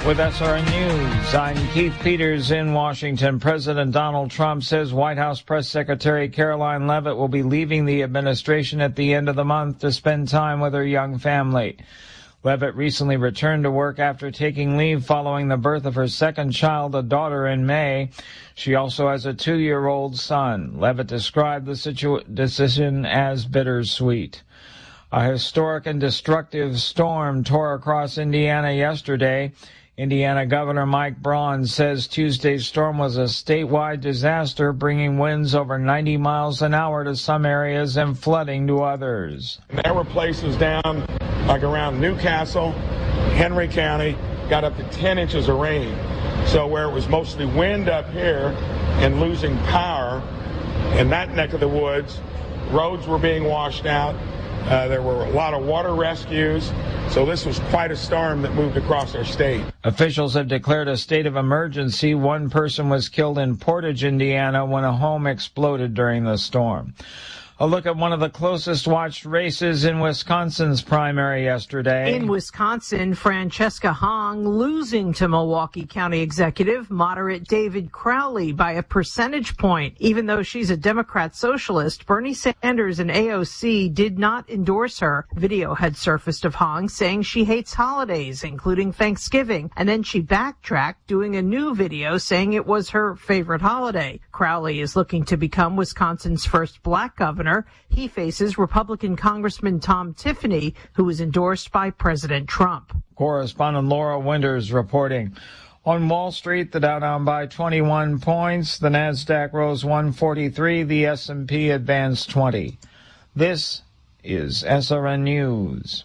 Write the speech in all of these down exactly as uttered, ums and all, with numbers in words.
With S R N News, I'm Keith Peters in Washington. President Donald Trump says White House Press Secretary Caroline Leavitt will be leaving the administration at the end of the month to spend time with her young family. Leavitt recently returned to work after taking leave following the birth of her second child, a daughter, in May. She also has a two-year-old son. Leavitt described the situ- decision as bittersweet. A historic and destructive storm tore across Indiana yesterday. Indiana Governor Mike Braun says Tuesday's storm was a statewide disaster, bringing winds over ninety miles an hour to some areas and flooding to others. There were places down like around Newcastle, Henry County, got up to ten inches of rain. So where it was mostly wind up here and losing power in that neck of the woods, roads were being washed out. Uh, there were a lot of water rescues, so this was quite a storm that moved across our state. Officials have declared a state of emergency. One person was killed in Portage, Indiana, when a home exploded during the storm. A look at one of the closest watched races in Wisconsin's primary yesterday. In Wisconsin, Francesca Hong losing to Milwaukee County Executive moderate David Crowley by a percentage point. Even though she's a Democrat socialist, Bernie Sanders and A O C did not endorse her. Video had surfaced of Hong saying she hates holidays, including Thanksgiving, and then she backtracked, doing a new video saying it was her favorite holiday. Crowley is looking to become Wisconsin's first black governor. He faces Republican Congressman Tom Tiffany, who was endorsed by President Trump. Correspondent Laura Winters reporting. On Wall Street, the Dow down by twenty-one points. The Nasdaq rose one forty-three. The S and P advanced twenty. This is S R N News.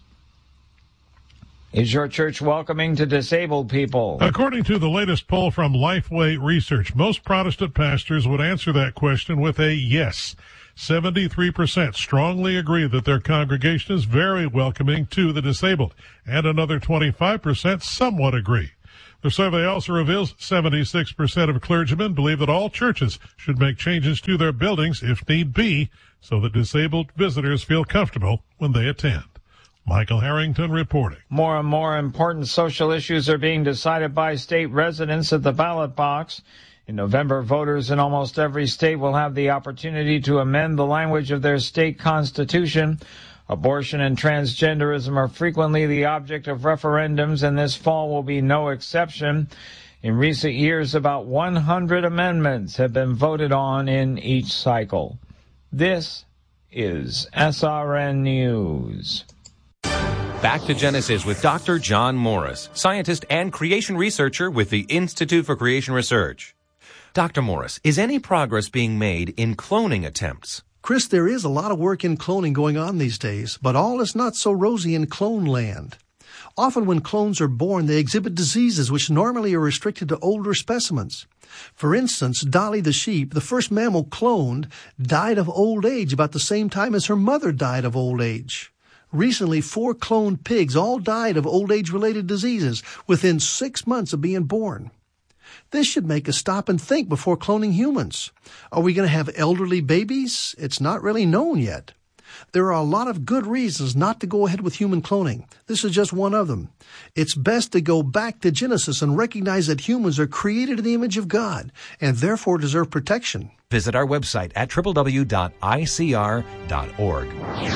Is your church welcoming to disabled people? According to the latest poll from Lifeway Research, most Protestant pastors would answer that question with a yes. seventy-three percent strongly agree that their congregation is very welcoming to the disabled, and another twenty-five percent somewhat agree. The survey also reveals seventy-six percent of clergymen believe that all churches should make changes to their buildings if need be, so that disabled visitors feel comfortable when they attend. Michael Harrington reporting. More and more important social issues are being decided by state residents at the ballot box. In November, voters in almost every state will have the opportunity to amend the language of their state constitution. Abortion and transgenderism are frequently the object of referendums, and this fall will be no exception. In recent years, about one hundred amendments have been voted on in each cycle. This is S R N News. Back to Genesis with Doctor John Morris, scientist and creation researcher with the Institute for Creation Research. Doctor Morris, is any progress being made in cloning attempts? Chris, there is a lot of work in cloning going on these days, but all is not so rosy in clone land. Often when clones are born, they exhibit diseases which normally are restricted to older specimens. For instance, Dolly the sheep, the first mammal cloned, died of old age about the same time as her mother died of old age. Recently, four cloned pigs all died of old age-related diseases within six months of being born. This should make us stop and think before cloning humans. Are we going to have elderly babies? It's not really known yet. There are a lot of good reasons not to go ahead with human cloning. This is just one of them. It's best to go back to Genesis and recognize that humans are created in the image of God and therefore deserve protection. Visit our website at w w w dot i c r dot org.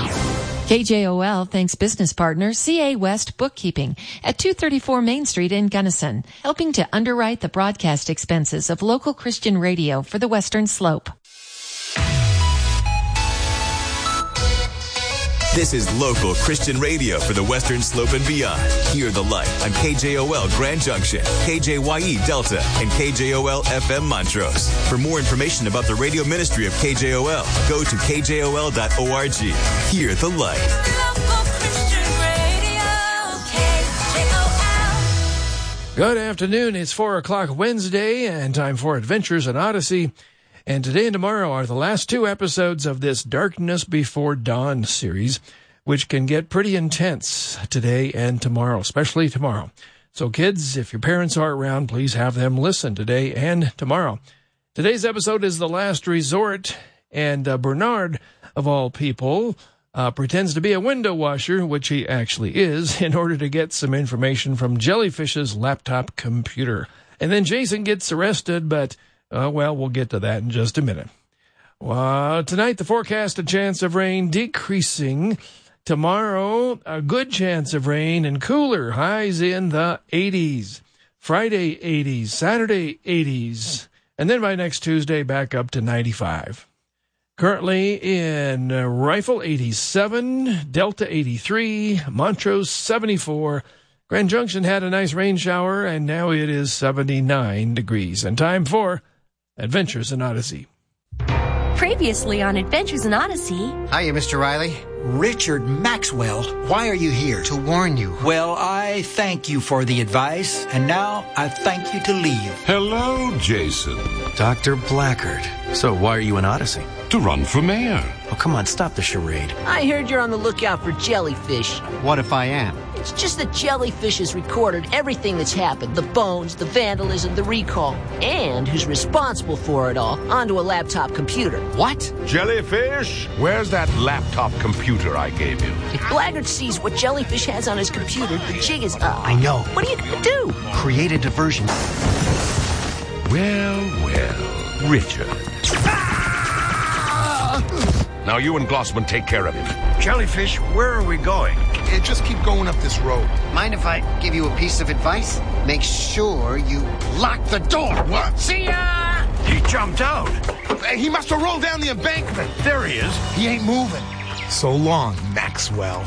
K J O L thanks business partner C A West Bookkeeping at two thirty-four Main Street in Gunnison, helping to underwrite the broadcast expenses of local Christian radio for the Western Slope. This is local Christian radio for the Western Slope and beyond. Hear the light on K J O L Grand Junction, K J Y E Delta, and K J O L F M Montrose. For more information about the radio ministry of K J O L, go to k j o l dot org. Hear the light. Local Christian radio, K J O L. Good afternoon. It's four o'clock Wednesday, and time for Adventures in Odyssey. And today and tomorrow are the last two episodes of this Darkness Before Dawn series, which can get pretty intense today and tomorrow, especially tomorrow. So kids, if your parents are around, please have them listen today and tomorrow. Today's episode is The Last Resort, and uh, Bernard, of all people, uh, pretends to be a window washer, which he actually is, in order to get some information from Jellyfish's laptop computer. And then Jason gets arrested, but, uh, well, we'll get to that in just a minute. Uh, tonight, the forecast, a chance of rain decreasing. Tomorrow, a good chance of rain and cooler, highs in the eighties. Friday, eighties. Saturday, eighties. And then by next Tuesday, back up to ninety-five. Currently in uh, Rifle, eighty-seven. Delta, eighty-three. Montrose, seventy-four. Grand Junction had a nice rain shower, and now it is seventy-nine degrees. And time for Adventures in Odyssey. Previously on Adventures in Odyssey. Hiya, Mister Riley. Richard Maxwell, why are you here? To warn you. Well, I thank you for the advice, and now I thank you to leave. Hello, Jason. Doctor Blackard. So why are you in Odyssey? To run for mayor. Oh, come on, stop the charade. I heard you're on the lookout for jellyfish. What if I am? It's just that Jellyfish has recorded everything that's happened, the bones, the vandalism, the recall, and who's responsible for it all, onto a laptop computer. What? Jellyfish? Where's that laptop computer I gave you? If Blackard sees what Jellyfish has on his computer, the jig is up. I know. What are you gonna do? Create a diversion. Well, well, Richard. Now you and Glossman take care of him. Jellyfish, where are we going? Hey, just keep going up this road. Mind if I give you a piece of advice? Make sure you lock the door. What? See ya! He jumped out. Hey, he must have rolled down the embankment. There he is. He ain't moving. So long, Maxwell.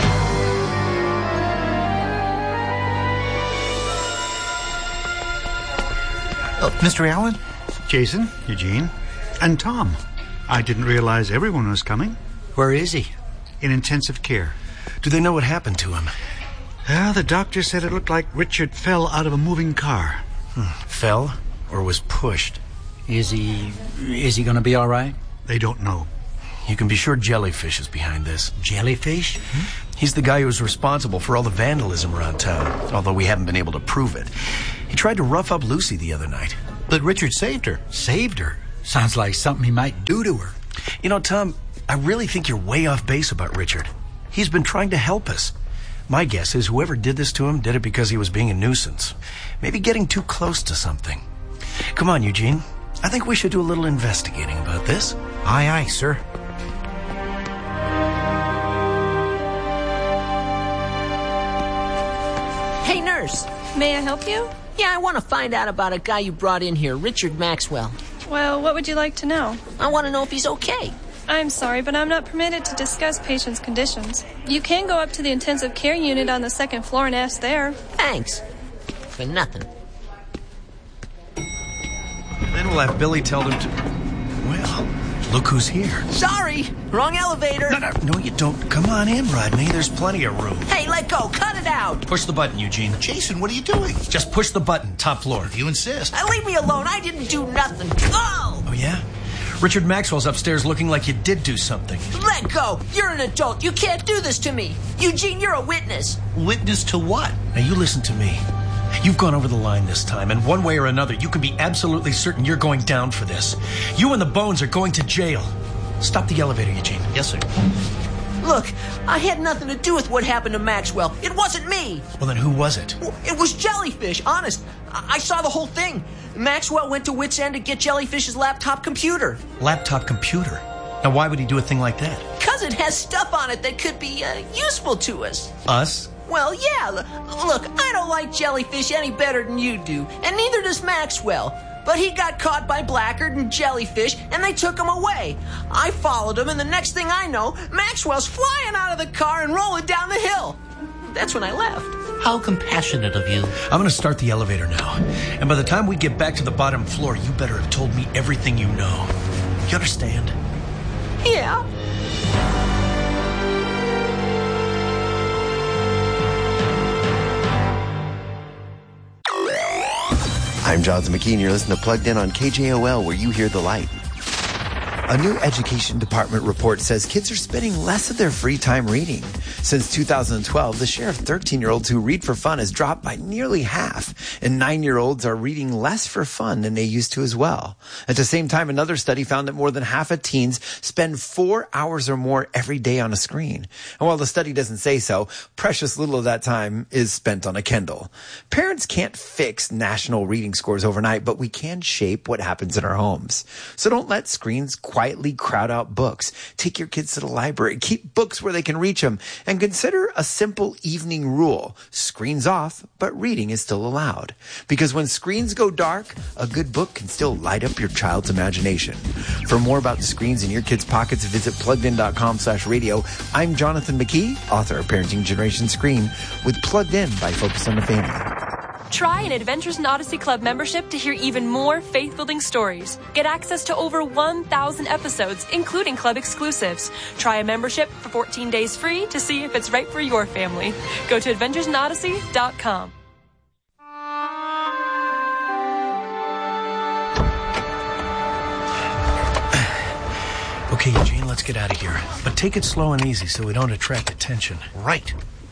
Oh, Mister Allen, Jason, Eugene, and Tom. I didn't realize everyone was coming. Where is he? In intensive care. Do they know what happened to him? Well, the doctor said it looked like Richard fell out of a moving car. Hmm. Fell or was pushed? Is he... is he going to be all right? They don't know. You can be sure Jellyfish is behind this. Jellyfish? Hmm? He's the guy who was responsible for all the vandalism around town, although we haven't been able to prove it. He tried to rough up Lucy the other night. But Richard saved her. Saved her? Sounds like something he might do to her. You know, Tom, I really think you're way off base about Richard. He's been trying to help us. My guess is whoever did this to him did it because he was being a nuisance. Maybe getting too close to something. Come on, Eugene. I think we should do a little investigating about this. Aye, aye, sir. Hey, nurse. May I help you? Yeah, I want to find out about a guy you brought in here, Richard Maxwell. Well, what would you like to know? I want to know if he's okay. I'm sorry, but I'm not permitted to discuss patients' conditions. You can go up to the intensive care unit on the second floor and ask there. Thanks. For nothing. And then we'll have Billy tell them to... Well, look who's here. Sorry, wrong elevator. No, no, no, you don't. Come on in, Rodney. There's plenty of room. Hey, let go. Cut it out. Push the button, Eugene. Jason, what are you doing? Just push the button, top floor. If you insist. Uh, leave me alone. I didn't do nothing. Oh! Oh, yeah? Richard Maxwell's upstairs looking like you did do something. Let go. You're an adult. You can't do this to me. Eugene, you're a witness. Witness to what? Now, you listen to me. You've gone over the line this time, and one way or another, you can be absolutely certain you're going down for this. You and the Bones are going to jail. Stop the elevator, Eugene. Yes, sir. Look, I had nothing to do with what happened to Maxwell. It wasn't me. Well, then who was it? It was Jellyfish, honest. I, I saw the whole thing. Maxwell went to Wits End to get Jellyfish's laptop computer. Laptop computer? Now, why would he do a thing like that? Because it has stuff on it that could be uh, useful to us. Us? Well, yeah. Look, I don't like Jellyfish any better than you do, and neither does Maxwell. But he got caught by Blackard and Jellyfish, and they took him away. I followed him, and the next thing I know, Maxwell's flying out of the car and rolling down the hill. That's when I left. How compassionate of you. I'm going to start the elevator now. And by the time we get back to the bottom floor, you better have told me everything you know. You understand? Yeah. I'm Jonathan McKean. You're listening to Plugged In on K J O L, where you hear the light. A new education department report says kids are spending less of their free time reading. Since two thousand twelve, the share of thirteen-year-olds who read for fun has dropped by nearly half, and nine-year-olds are reading less for fun than they used to as well. At the same time, another study found that more than half of teens spend four hours or more every day on a screen. And while the study doesn't say so, precious little of that time is spent on a Kindle. Parents can't fix national reading scores overnight, but we can shape what happens in our homes. So don't let screens quietly crowd out books. Take your kids to the library. Keep books where they can reach them. And consider a simple evening rule. Screens off, but reading is still allowed. Because when screens go dark, a good book can still light up your child's imagination. For more about the screens in your kids' pockets, visit pluggedin.com slash radio. I'm Jonathan McKee, author of Parenting Generation Screen, with Plugged In by Focus on the Family. Try an Adventures in Odyssey Club membership to hear even more faith-building stories. Get access to over one thousand episodes, including club exclusives. Try a membership for fourteen days free to see if it's right for your family. Go to adventures in odyssey dot com. Okay, Eugene, let's get out of here. But take it slow and easy so we don't attract attention. Right.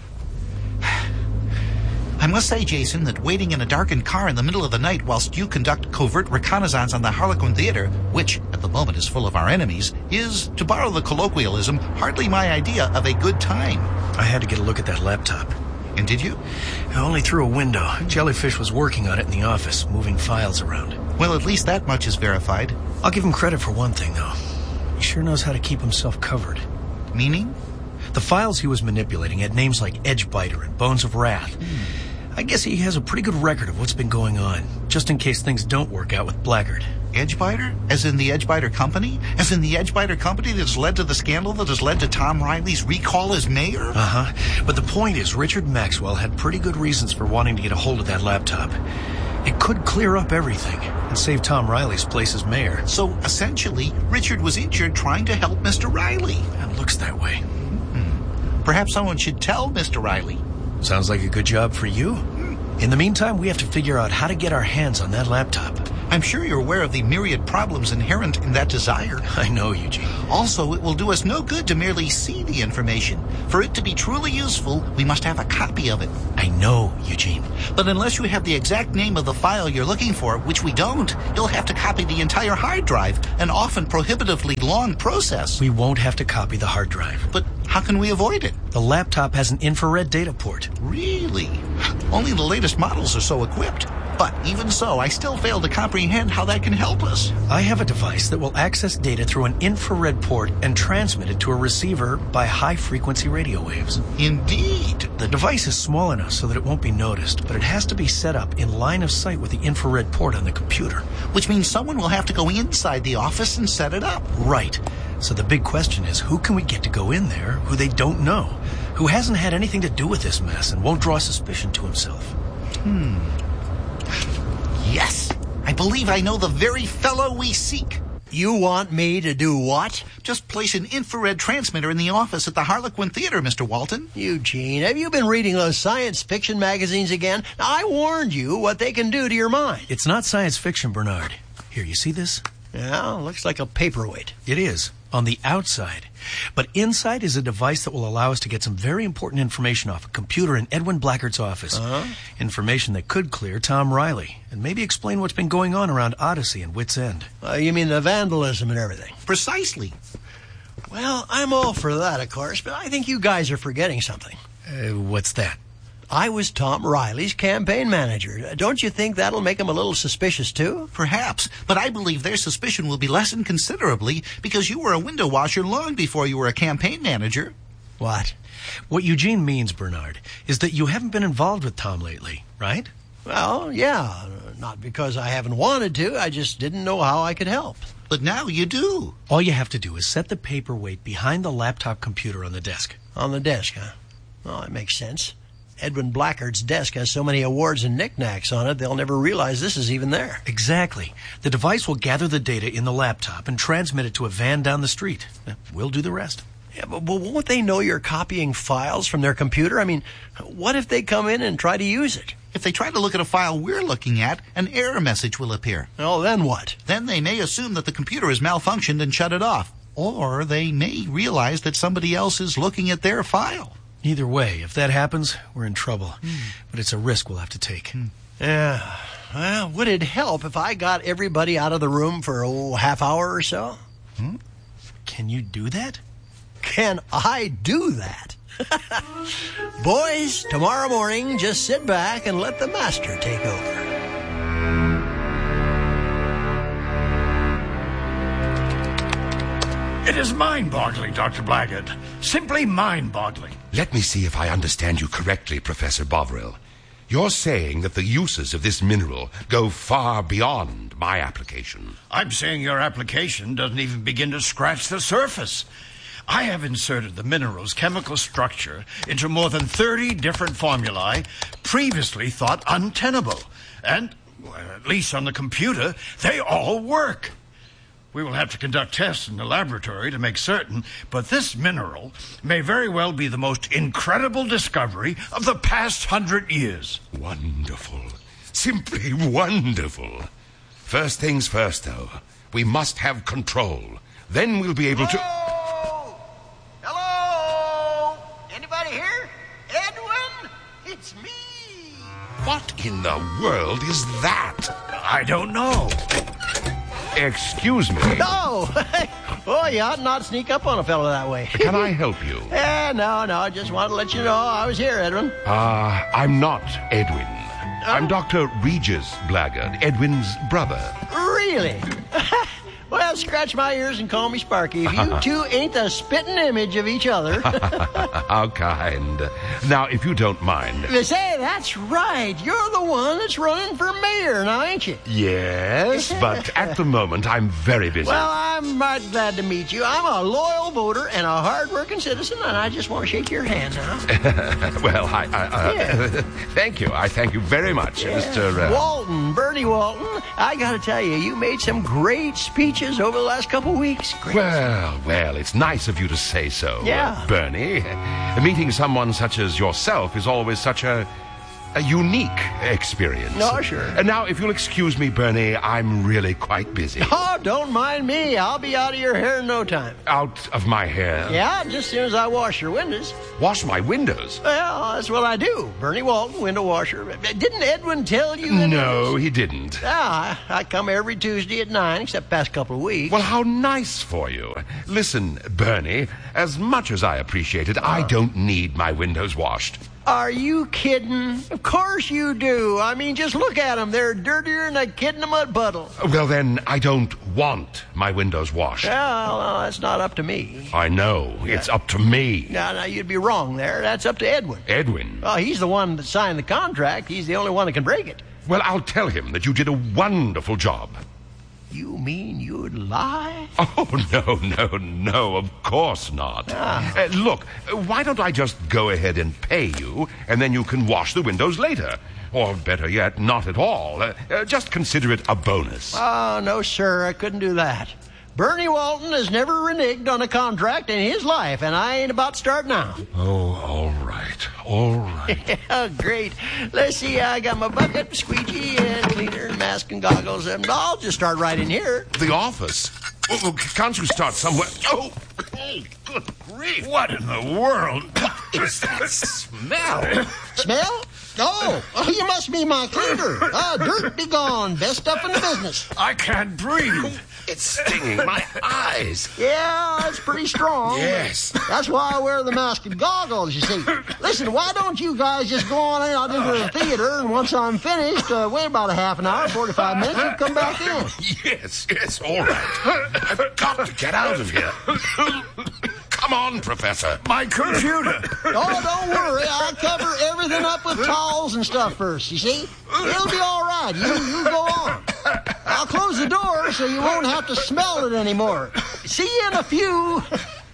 I must say, Jason, that waiting in a darkened car in the middle of the night whilst you conduct covert reconnaissance on the Harlequin Theater, which at the moment is full of our enemies, is, to borrow the colloquialism, hardly my idea of a good time. I had to get a look at that laptop. And did you? Only through a window. Jellyfish was working on it in the office, moving files around. Well, at least that much is verified. I'll give him credit for one thing, though. He sure knows how to keep himself covered. Meaning? The files he was manipulating had names like Edgebiter and Bones of Wrath. Hmm. I guess he has a pretty good record of what's been going on, just in case things don't work out with Blackguard. Edgebiter? As in the Edgebiter Company? As in the Edgebiter Company that has led to the scandal that has led to Tom Riley's recall as mayor? Uh-huh. But the point is, Richard Maxwell had pretty good reasons for wanting to get a hold of that laptop. It could clear up everything and save Tom Riley's place as mayor. So, essentially, Richard was injured trying to help Mister Riley. It looks that way. Mm-hmm. Perhaps someone should tell Mister Riley. Sounds like a good job for you. In the meantime, we have to figure out how to get our hands on that laptop. I'm sure you're aware of the myriad problems inherent in that desire. I know, Eugene. Also, it will do us no good to merely see the information. For it to be truly useful, we must have a copy of it. I know, Eugene. But unless you have the exact name of the file you're looking for, which we don't, you'll have to copy the entire hard drive, an often prohibitively long process. We won't have to copy the hard drive. But how can we avoid it? The laptop has an infrared data port. Really? Only the latest models are so equipped. But even so, I still fail to comprehend how that can help us. I have a device that will access data through an infrared port and transmit it to a receiver by high-frequency radio waves. Indeed. The device is small enough so that it won't be noticed, but it has to be set up in line of sight with the infrared port on the computer. Which means someone will have to go inside the office and set it up. Right. So the big question is, who can we get to go in there who they don't know, who hasn't had anything to do with this mess and won't draw suspicion to himself? Hmm. Yes, I believe I know the very fellow we seek. You want me to do what? Just place an infrared transmitter in the office at the Harlequin Theater, Mister Walton. Eugene, have you been reading those science fiction magazines again? I warned you what they can do to your mind. It's not science fiction, Bernard. Here, you see this? Yeah, looks like a paperweight. It is, on the outside. But inside is a device that will allow us to get some very important information off a computer in Edwin Blackguard's office. Uh-huh. Information that could clear Tom Riley and maybe explain what's been going on around Odyssey and Wits End. Uh, you mean the vandalism and everything? Precisely. Well, I'm all for that, of course, but I think you guys are forgetting something. Uh, what's that? I was Tom Riley's campaign manager. Don't you think that'll make him a little suspicious, too? Perhaps, but I believe their suspicion will be lessened considerably because you were a window washer long before you were a campaign manager. What? What Eugene means, Bernard, is that you haven't been involved with Tom lately, right? Well, yeah. Not because I haven't wanted to. I just didn't know how I could help. But now you do. All you have to do is set the paperweight behind the laptop computer on the desk. On the desk, huh? Well, that makes sense. Edwin Blackguard's desk has so many awards and knickknacks on it, they'll never realize this is even there. Exactly. The device will gather the data in the laptop and transmit it to a van down the street. We'll do the rest. Yeah, but, but won't they know you're copying files from their computer? I mean, what if they come in and try to use it? If they try to look at a file we're looking at, an error message will appear. Oh, then what? Then they may assume that the computer has malfunctioned and shut it off. Or they may realize that somebody else is looking at their file. Either way, if that happens, we're in trouble. Mm. But it's a risk we'll have to take. Mm. Yeah. Well, would it help if I got everybody out of the room for a oh, half hour or so? Hmm? Can you do that? Can I do that? Boys, tomorrow morning, just sit back and let the master take over. It is mind-boggling, Doctor Blackett. Simply mind-boggling. Let me see if I understand you correctly, Professor Bovril. You're saying that the uses of this mineral go far beyond my application. I'm saying your application doesn't even begin to scratch the surface. I have inserted the mineral's chemical structure into more than thirty different formulae previously thought untenable. And, well, at least on the computer, they all work. We will have to conduct tests in the laboratory to make certain, but this mineral may very well be the most incredible discovery of the past hundred years. Wonderful. Simply wonderful. First things first, though. We must have control. Then we'll be able to... Hello? Hello? Anybody here? Edwin? It's me. What in the world is that? I don't know. Excuse me. No! Oh, you ought not sneak up on a fellow that way. Can I help you? Eh, no, no, I just wanted to let you know I was here, Edwin. Ah, uh, I'm not Edwin. Oh? I'm Doctor Regis Blackett, Edwin's brother. Really? Well, scratch my ears and call me Sparky. If you two ain't the spitting image of each other. How kind. Now, if you don't mind. Say, that's right. You're the one that's running for mayor now, ain't you? Yes, but at the moment, I'm very busy. Well, I'm right glad to meet you. I'm a loyal voter and a hard-working citizen, and I just want to shake your hand now. Well, I... I uh, yeah. Thank you. I thank you very much, yeah. Mister Uh... Walton, Bernie Walton. I got to tell you, you made some great speeches over the last couple weeks. Great. Well, well, it's nice of you to say so, yeah. uh, Bernie. Meeting someone such as yourself is always such a... a unique experience. No, sure. And now, if you'll excuse me, Bernie, I'm really quite busy. Oh, don't mind me. I'll be out of your hair in no time. Out of my hair? Yeah, just as soon as I wash your windows. Wash my windows? Well, that's what I do. Bernie Walton, window washer. Didn't Edwin tell you? No, he didn't. Ah, I come every Tuesday at nine, except past couple of weeks. Well, how nice for you. Listen, Bernie, as much as I appreciate it, uh, I don't need my windows washed. Are you kidding? Of course you do. I mean, just look at them. They're dirtier than a kid in a mud puddle. Well, then, I don't want my windows washed. Well, well that's not up to me. I know. Yeah. It's up to me. No, no, you'd be wrong there. That's up to Edwin. Edwin? Well, he's the one that signed the contract. He's the only one that can break it. Well, I'll tell him that you did a wonderful job. You mean you'd lie? Oh, no, no, no, of course not. Ah. Uh, look, why don't I just go ahead and pay you, and then you can wash the windows later? Or better yet, not at all. Uh, uh, just consider it a bonus. Oh, no, sir, I couldn't do that. Bernie Walton has never reneged on a contract in his life, and I ain't about to start now. Oh, all right, all right. Yeah, great. Let's see, I got my bucket, squeegee, and cleaner, and mask, and goggles, and I'll just start right in here. The office? Oh, can't you start somewhere? Oh, hey, good grief. What in the world is that smell? Smell? Oh, oh, you must be my cleaner. Ah, dirt be gone. Best stuff in the business. I can't breathe. It's stinging my eyes. Yeah, it's pretty strong. Yes. That's why I wear the mask and goggles, you see. Listen, why don't you guys just go on out into the theater, and once I'm finished, uh, wait about a half an hour, forty-five minutes, and come back in. Yes, yes, all right. I've got to get out of here. Come on, Professor. My computer. Oh, don't worry. I'll cover everything up with towels and stuff first, you see? It'll be all right. You, you go on. I'll close the door so you won't have to smell it anymore. See you in a few.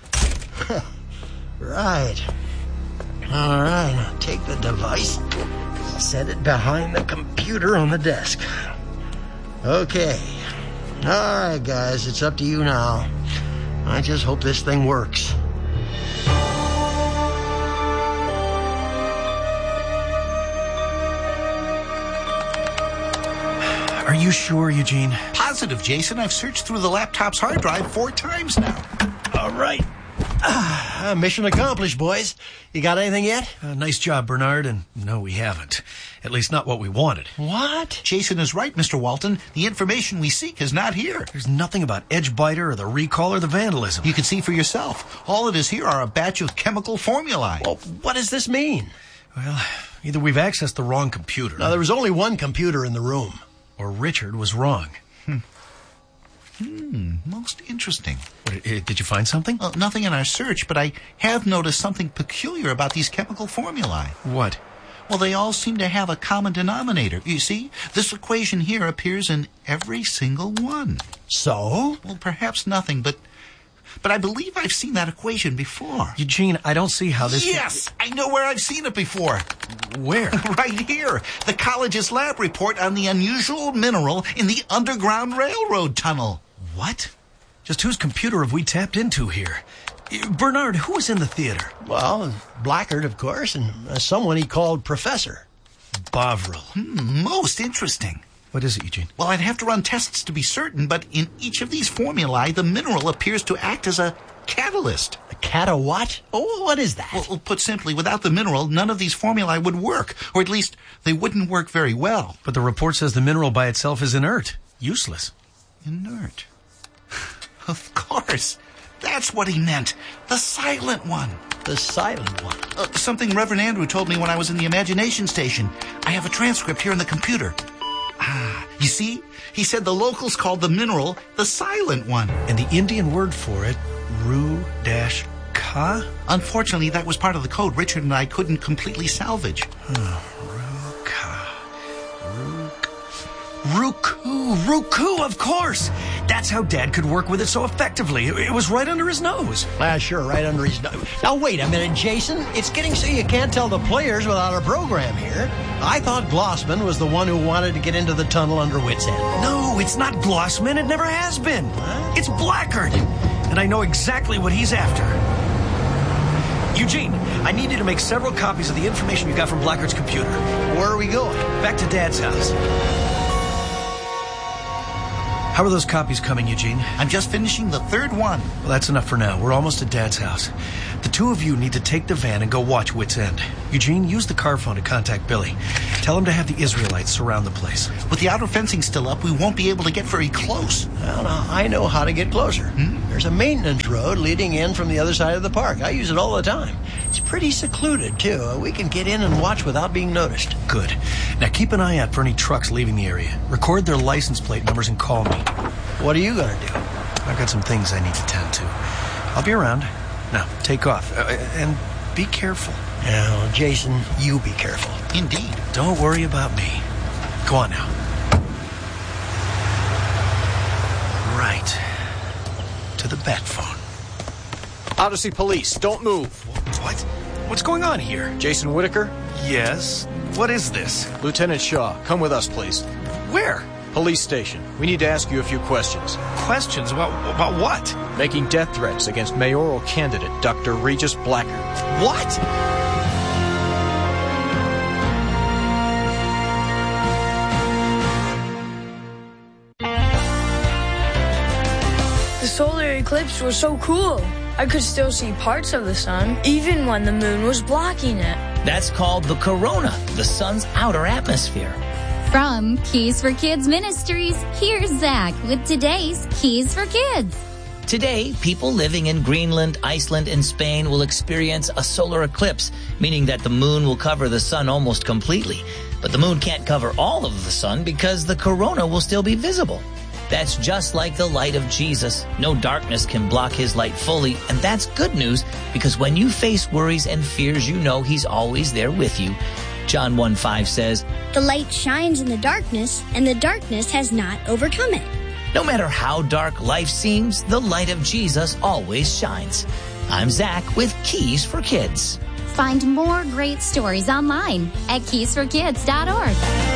Right. All right. Now take the device, set it behind the computer on the desk. Okay. All right, guys. It's up to you now. I just hope this thing works. Are you sure, Eugene? Positive, Jason. I've searched through the laptop's hard drive four times now. All right. Ah, mission accomplished, boys. You got anything yet? Uh, nice job, Bernard, and no, we haven't. At least not what we wanted. What? Jason is right, Mister Walton. The information we seek is not here. There's nothing about Edgebiter or the recall or the vandalism. You can see for yourself. All that is here are a batch of chemical formulae. Well, what does this mean? Well, either we've accessed the wrong computer. Now, there was only one computer in the room. Or Richard was wrong. Hmm. Hmm, most interesting. What, did you find something? Well, nothing in our search, but I have noticed something peculiar about these chemical formulae. What? Well, they all seem to have a common denominator. You see, this equation here appears in every single one. So? Well, perhaps nothing, but but I believe I've seen that equation before. Eugene, I don't see how this... Yes, I know where I've seen it before. Where? Right here. The college's lab report on the unusual mineral in the Underground Railroad tunnel. What? Just whose computer have we tapped into here? Bernard, who was in the theater? Well, Blackard, of course, and uh, someone he called Professor. Bovril. Hmm, most interesting. What is it, Eugene? Well, I'd have to run tests to be certain, but in each of these formulae, the mineral appears to act as a catalyst. A cat a what? Oh, what is that? Well, put simply, without the mineral, none of these formulae would work, or at least they wouldn't work very well. But the report says the mineral by itself is inert. Useless. Inert? Of course. That's what he meant. The silent one. The silent one? Uh, something Reverend Andrew told me when I was in the imagination station. I have a transcript here in the computer. Ah, you see? He said the locals called the mineral the silent one. And the Indian word for it, Ru-Ka? Unfortunately, that was part of the code Richard and I couldn't completely salvage. Oh, Ru-Ka. Ruku, Ruku, of course. That's how Dad could work with it so effectively. It was right under his nose. Ah, sure, right under his nose. Now, wait a minute, Jason. It's getting so you can't tell the players without a program here. I thought Glossman was the one who wanted to get into the tunnel under Wits End. No, it's not Glossman. It never has been. What? It's Blackard. And I know exactly what he's after. Eugene, I need you to make several copies of the information you got from Blackard's computer. Where are we going? Back to Dad's house. How are those copies coming, Eugene? I'm just finishing the third one. Well, that's enough for now. We're almost at Dad's house. The two of you need to take the van and go watch Wits End. Eugene, use the car phone to contact Billy. Tell him to have the Israelites surround the place. With the outer fencing still up, we won't be able to get very close. Well, now, I know how to get closer. Hmm? There's a maintenance road leading in from the other side of the park. I use it all the time. It's pretty secluded, too. We can get in and watch without being noticed. Good. Now keep an eye out for any trucks leaving the area. Record their license plate numbers and call me. What are you going to do? I've got some things I need to tend to. I'll be around. Now, take off. Uh, and be careful. Now, Jason, you be careful. Indeed. Don't worry about me. Go on now. Right. To the bat phone. Odyssey Police, don't move. What? What's going on here? Jason Whitaker? Yes? What is this? Lieutenant Shaw, come with us, please. Where? Police station. We need to ask you a few questions. Questions? About, about what? Making death threats against mayoral candidate Doctor Regis Blackard. What? The solar eclipse was so cool. I could still see parts of the sun, even when the moon was blocking it. That's called the corona, the sun's outer atmosphere. From Keys for Kids Ministries, here's Zach with today's Keys for Kids. Today, people living in Greenland, Iceland, and Spain will experience a solar eclipse, meaning that the moon will cover the sun almost completely. But the moon can't cover all of the sun because the corona will still be visible. That's just like the light of Jesus. No darkness can block his light fully, and that's good news because when you face worries and fears, you know he's always there with you. John one five says, "The light shines in the darkness, and the darkness has not overcome it." No matter how dark life seems, the light of Jesus always shines. I'm Zach with Keys for Kids. Find more great stories online at keys for kids dot org.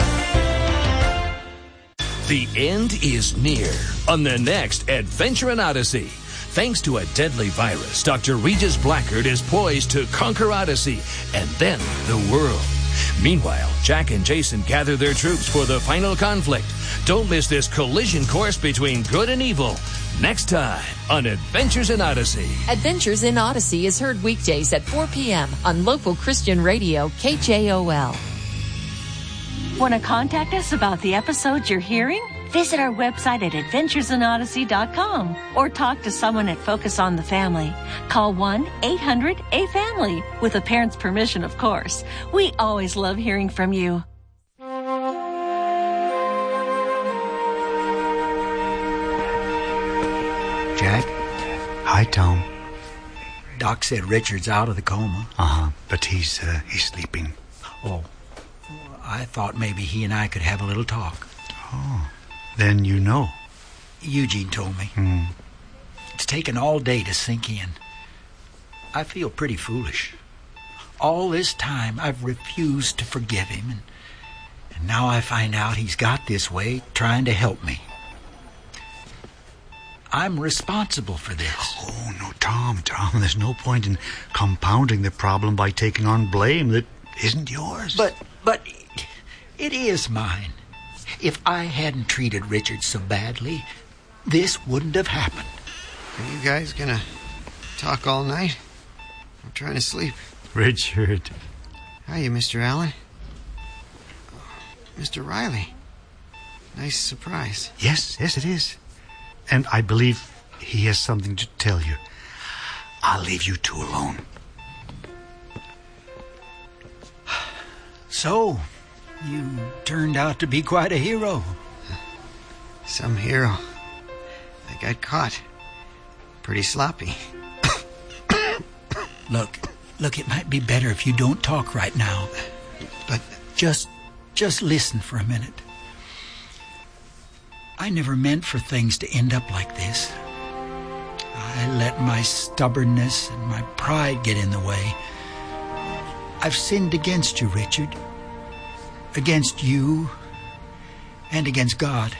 The end is near on the next Adventure in Odyssey. Thanks to a deadly virus, Doctor Regis Blackard is poised to conquer Odyssey and then the world. Meanwhile, Jack and Jason gather their troops for the final conflict. Don't miss this collision course between good and evil. Next time on Adventures in Odyssey. Adventures in Odyssey is heard weekdays at four p.m. on local Christian radio K J O L. Want to contact us about the episodes you're hearing? Visit our website at adventures in odyssey dot com or talk to someone at Focus on the Family. Call one eight hundred A family with a parent's permission, of course. We always love hearing from you. Jack? Hi, Tom. Doc said Richard's out of the coma. Uh-huh, but he's, uh, he's sleeping. Oh. I thought maybe he and I could have a little talk. Oh. Then you know. Eugene told me. Hmm. It's taken all day to sink in. I feel pretty foolish. All this time I've refused to forgive him, and, and now I find out he's got this way trying to help me. I'm responsible for this. Oh, no, Tom, Tom, there's no point in compounding the problem by taking on blame that isn't yours. But, but, it is mine. If I hadn't treated Richard so badly, this wouldn't have happened. Are you guys gonna talk all night? I'm trying to sleep. Richard. Hiya, Mister Allen. Mister Riley. Nice surprise. Yes, yes, it is. And I believe he has something to tell you. I'll leave you two alone. So, you turned out to be quite a hero. Some hero. I got caught. Pretty sloppy. Look, look, it might be better if you don't talk right now. But just, just listen for a minute. I never meant for things to end up like this. I let my stubbornness and my pride get in the way. I've sinned against you, Richard. Against you and against God.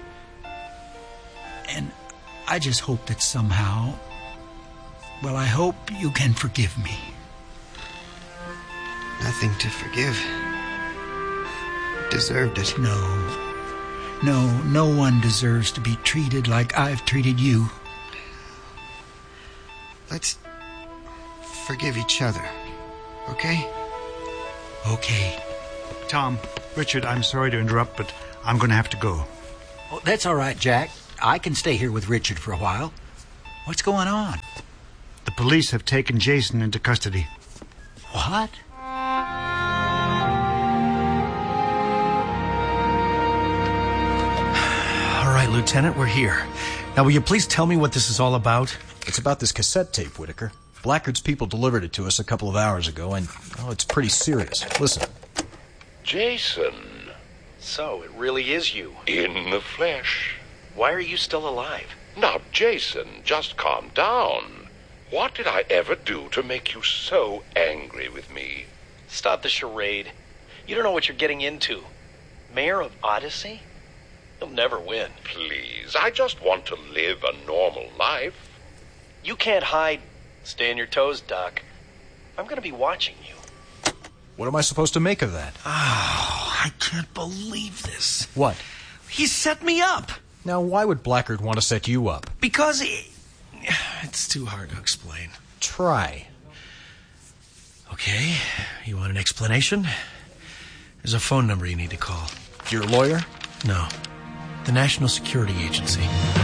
And I just hope that somehow, well, I hope you can forgive me. Nothing to forgive. Deserved it. No. No, no one deserves to be treated like I've treated you. Let's forgive each other, okay? Okay. Tom, Richard, I'm sorry to interrupt, but I'm going to have to go. Oh, that's all right, Jack. I can stay here with Richard for a while. What's going on? The police have taken Jason into custody. What? All right, Lieutenant, we're here. Now, will you please tell me what this is all about? It's about this cassette tape, Whitaker. Blackard's people delivered it to us a couple of hours ago, and, oh, it's pretty serious. Listen. Jason. So, it really is you. In the flesh. Why are you still alive? Now, Jason, just calm down. What did I ever do to make you so angry with me? Stop the charade. You don't know what you're getting into. Mayor of Odyssey? You'll never win. Please, I just want to live a normal life. You can't hide. Stay on your toes, Doc. I'm going to be watching you. What am I supposed to make of that? Oh, I can't believe this. What? He set me up. Now, why would Blackard want to set you up? Because he... It's too hard to explain. Try. Okay, you want an explanation? There's a phone number you need to call. Your lawyer? No. The National Security Agency.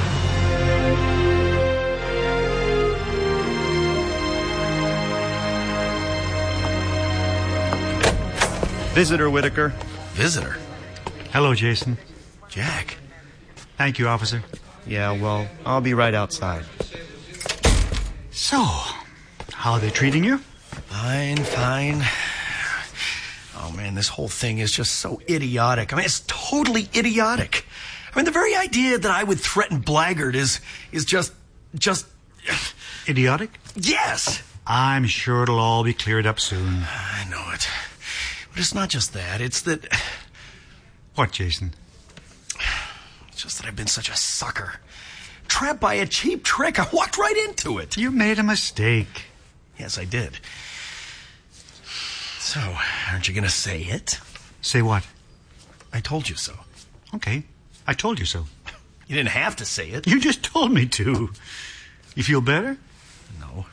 Visitor, Whitaker. Visitor? Hello, Jason. Jack. Thank you, officer. Yeah, well, I'll be right outside. So, how are they treating you? Fine, fine. Oh, man, this whole thing is just so idiotic. I mean, it's totally idiotic. I mean, the very idea that I would threaten Blackard is is just, just... Idiotic? Yes! I'm sure it'll all be cleared up soon. I know it. But it's not just that. It's that... What, Jason? It's just that I've been such a sucker. Trapped by a cheap trick. I walked right into it. You made a mistake. Yes, I did. So, aren't you going to say it? Say what? I told you so. Okay, I told you so. You didn't have to say it. You just told me to. You feel better? No.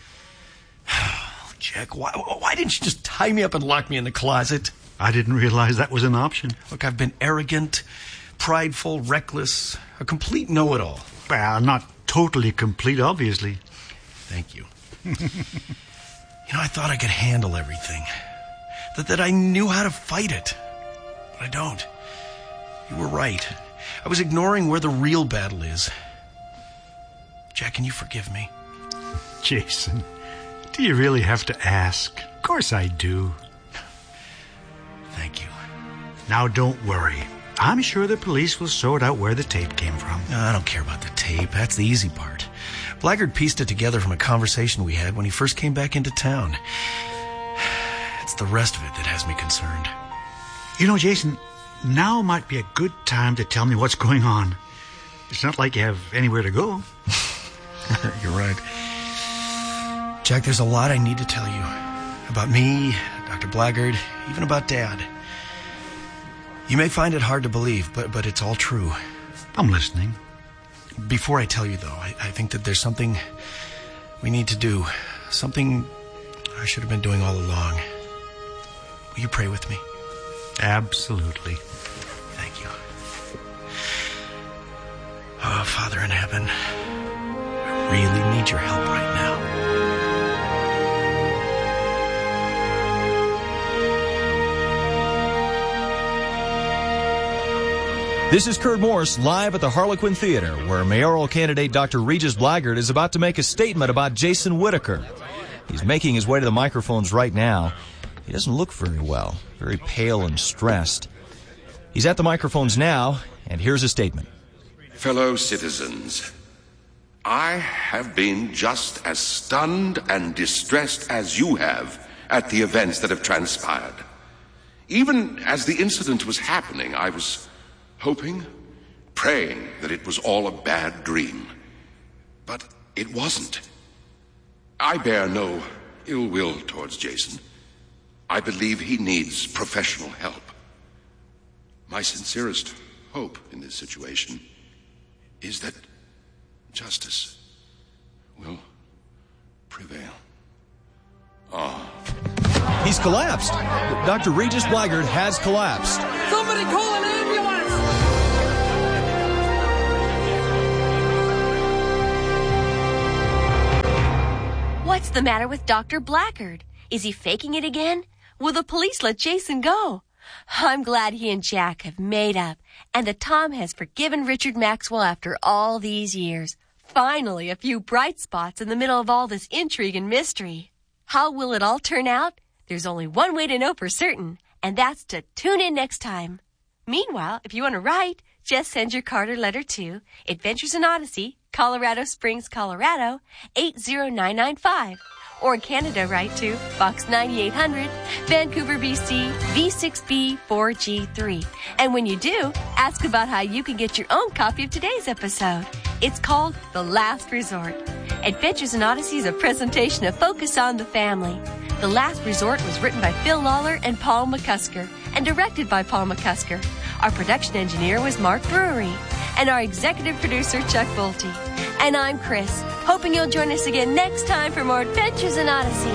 Jack, why, why didn't you just tie me up and lock me in the closet? I didn't realize that was an option. Look, I've been arrogant, prideful, reckless, a complete know-it-all. Well, not totally complete, obviously. Thank you. You know, I thought I could handle everything. That, that I knew how to fight it. But I don't. You were right. I was ignoring where the real battle is. Jack, can you forgive me? Jason, do you really have to ask? Of course I do. Thank you. Now don't worry. I'm sure the police will sort out where the tape came from. No, I don't care about the tape. That's the easy part. Blackguard pieced it together from a conversation we had when he first came back into town. It's the rest of it that has me concerned. You know, Jason, now might be a good time to tell me what's going on. It's not like you have anywhere to go. You're right. Jack, there's a lot I need to tell you. About me, Doctor Blackguard, even about Dad. You may find it hard to believe, but but it's all true. I'm listening. Before I tell you, though, I, I think that there's something we need to do. Something I should have been doing all along. Will you pray with me? Absolutely. Thank you. Oh, Father in heaven, I really need your help right now. This is Kurt Morse live at the Harlequin Theater, where mayoral candidate Doctor Regis Blackguard is about to make a statement about Jason Whitaker. He's making his way to the microphones right now. He doesn't look very well, very pale and stressed. He's at the microphones now, and here's his statement. Fellow citizens, I have been just as stunned and distressed as you have at the events that have transpired. Even as the incident was happening, I was hoping, praying that it was all a bad dream. But it wasn't. I bear no ill will towards Jason. I believe he needs professional help. My sincerest hope in this situation is that justice will prevail. Ah. He's collapsed. Doctor Regis Blackguard has collapsed. Somebody call an ambulance! What's the matter with Doctor Blackguard? Is he faking it again? Will the police let Jason go? I'm glad he and Jack have made up, and that Tom has forgiven Richard Maxwell after all these years. Finally, a few bright spots in the middle of all this intrigue and mystery. How will it all turn out? There's only one way to know for certain, and that's to tune in next time. Meanwhile, if you want to write, just send your card or letter to Adventures in Odyssey, Colorado Springs, Colorado, eight zero nine nine five. Or in Canada, write to Box ninety-eight hundred, Vancouver, B C, V six B four G three. And when you do, ask about how you can get your own copy of today's episode. It's called The Last Resort. Adventures in Odyssey is a presentation of Focus on the Family. The Last Resort was written by Phil Lawler and Paul McCusker and directed by Paul McCusker. Our production engineer was Mark Brewery and our executive producer, Chuck Bolte. And I'm Chris, hoping you'll join us again next time for more Adventures in Odyssey.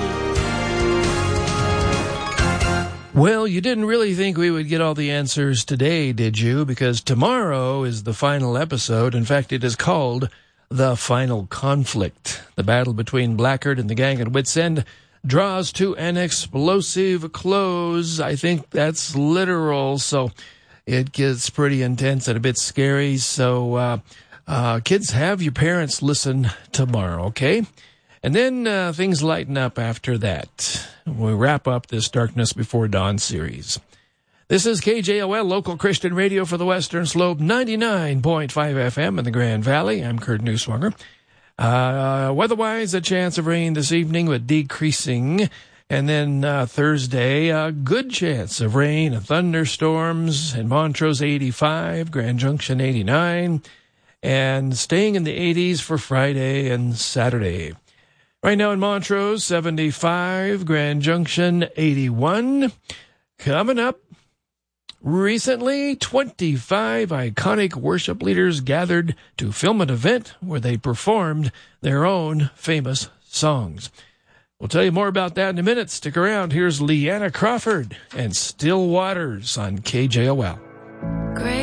Well, you didn't really think we would get all the answers today, did you? Because tomorrow is the final episode. In fact, it is called The Final Conflict. The battle between Blackguard and the gang at Wits End draws to an explosive close. I think that's literal, so it gets pretty intense and a bit scary. So, uh, uh, kids, have your parents listen tomorrow, okay? And then uh, things lighten up after that. We wrap up this Darkness Before Dawn series. This is K J O L, local Christian radio for the Western Slope, ninety-nine point five F M in the Grand Valley. I'm Kurt Neuswanger. Uh, weather-wise, a chance of rain this evening, but decreasing. And then uh, Thursday, a good chance of rain and thunderstorms in Montrose, eighty-five, Grand Junction, eighty-nine, and staying in the eighties for Friday and Saturday. Right now in Montrose, seventy-five, Grand Junction, eighty-one. Coming up, recently, twenty-five iconic worship leaders gathered to film an event where they performed their own famous songs. We'll tell you more about that in a minute. Stick around. Here's Leanna Crawford and Still Waters on K J O L. Great.